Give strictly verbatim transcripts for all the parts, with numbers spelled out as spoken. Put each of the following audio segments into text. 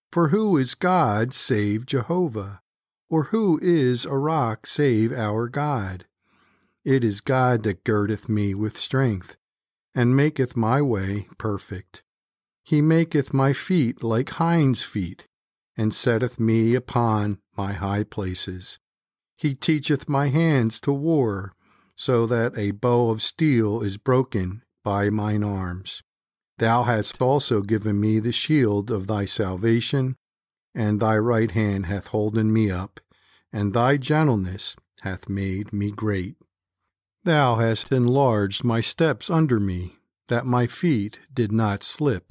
For who is God save Jehovah? Or who is a rock save our God? It is God that girdeth me with strength, and maketh my way perfect. He maketh my feet like hinds' feet, and setteth me upon my high places. He teacheth my hands to war, so that a bow of steel is broken by mine arms. Thou hast also given me the shield of thy salvation, and thy right hand hath holden me up, and thy gentleness hath made me great. Thou hast enlarged my steps under me, that my feet did not slip.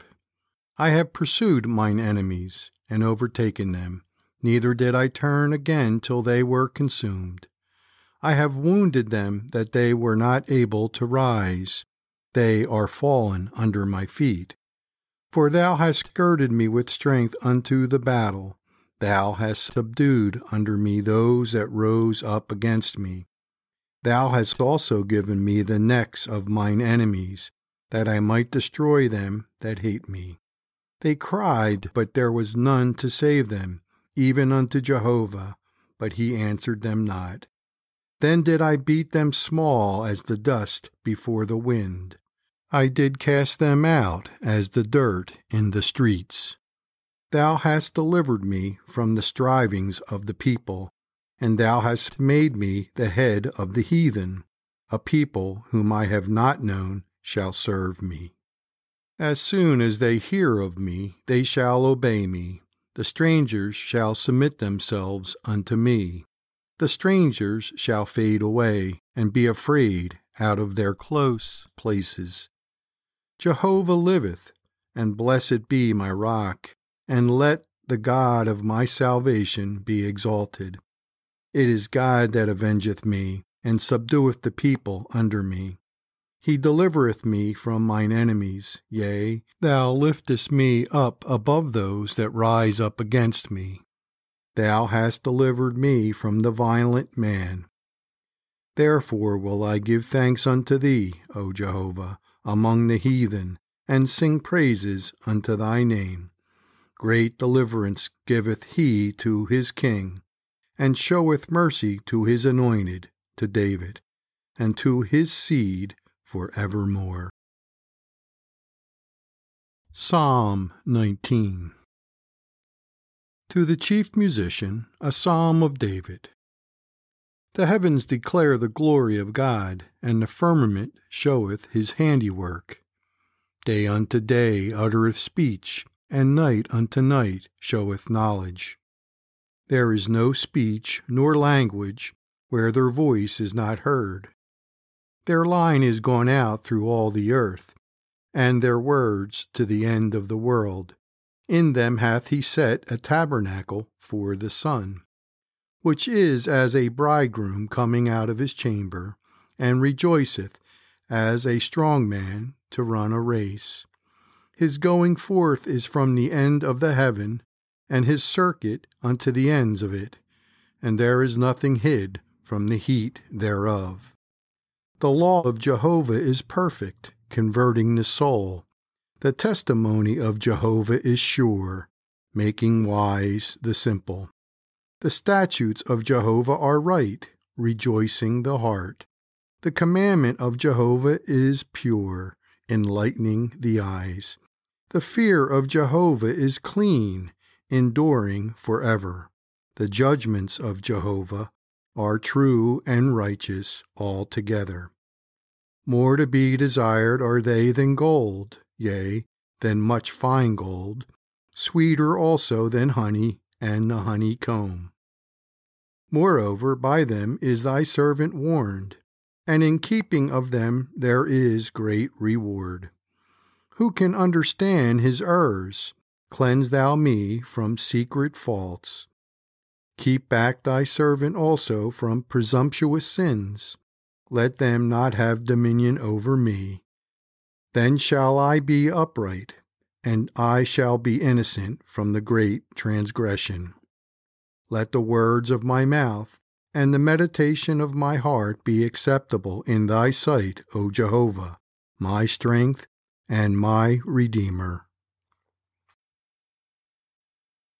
I have pursued mine enemies, and overtaken them, neither did I turn again till they were consumed. I have wounded them that they were not able to rise. They are fallen under my feet. For thou hast girded me with strength unto the battle. Thou hast subdued under me those that rose up against me. Thou hast also given me the necks of mine enemies, that I might destroy them that hate me. They cried, but there was none to save them, even unto Jehovah, but he answered them not. Then did I beat them small as the dust before the wind. I did cast them out as the dirt in the streets. Thou hast delivered me from the strivings of the people, and thou hast made me the head of the heathen. A people whom I have not known shall serve me. As soon as they hear of me, they shall obey me. The strangers shall submit themselves unto me. The strangers shall fade away, and be afraid out of their close places. Jehovah liveth, and blessed be my rock, and let the God of my salvation be exalted. It is God that avengeth me, and subdueth the people under me. He delivereth me from mine enemies, yea, thou liftest me up above those that rise up against me. Thou hast delivered me from the violent man. Therefore will I give thanks unto thee, O Jehovah, among the heathen, and sing praises unto thy name. Great deliverance giveth he to his king, and showeth mercy to his anointed, to David, and to his seed for evermore. Psalm nineteen. To the chief musician, a psalm of David. The heavens declare the glory of God, and the firmament showeth his handiwork. Day unto day uttereth speech, and night unto night showeth knowledge. There is no speech nor language where their voice is not heard. Their line is gone out through all the earth, and their words to the end of the world. In them hath he set a tabernacle for the sun, which is as a bridegroom coming out of his chamber, and rejoiceth as a strong man to run a race. His going forth is from the end of the heaven, and his circuit unto the ends of it, and there is nothing hid from the heat thereof. The law of Jehovah is perfect, converting the soul. The testimony of Jehovah is sure, making wise the simple. The statutes of Jehovah are right, rejoicing the heart. The commandment of Jehovah is pure, enlightening the eyes. The fear of Jehovah is clean, enduring forever. The judgments of Jehovah are true and righteous altogether. More to be desired are they than gold, yea, than much fine gold, sweeter also than honey and the honeycomb. Moreover, by them is thy servant warned, and in keeping of them there is great reward. Who can understand his errors? Cleanse thou me from secret faults. Keep back thy servant also from presumptuous sins. Let them not have dominion over me. Then shall I be upright, and I shall be innocent from the great transgression. Let the words of my mouth and the meditation of my heart be acceptable in thy sight, O Jehovah, my strength and my Redeemer.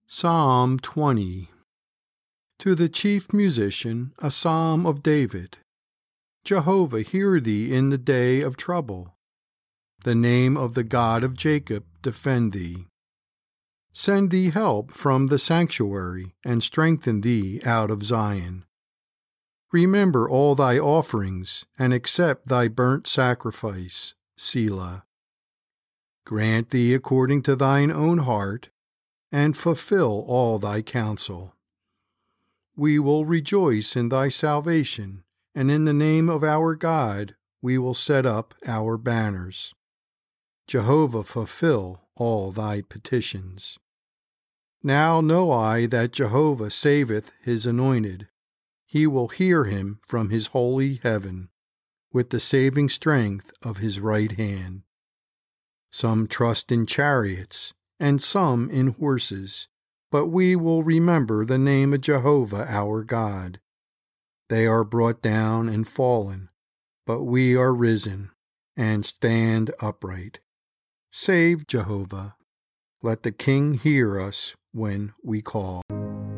Psalm twenty. To the chief musician, a psalm of David. Jehovah, hear thee in the day of trouble. The name of the God of Jacob defend thee. Send thee help from the sanctuary, and strengthen thee out of Zion. Remember all thy offerings, and accept thy burnt sacrifice, Selah. Grant thee according to thine own heart, and fulfill all thy counsel. We will rejoice in thy salvation, and in the name of our God we will set up our banners. Jehovah, fulfill all thy petitions. Now know I that Jehovah saveth his anointed. He will hear him from his holy heaven, with the saving strength of his right hand. Some trust in chariots, and some in horses, but we will remember the name of Jehovah our God. They are brought down and fallen, but we are risen and stand upright. Save Jehovah. Let the King hear us when we call.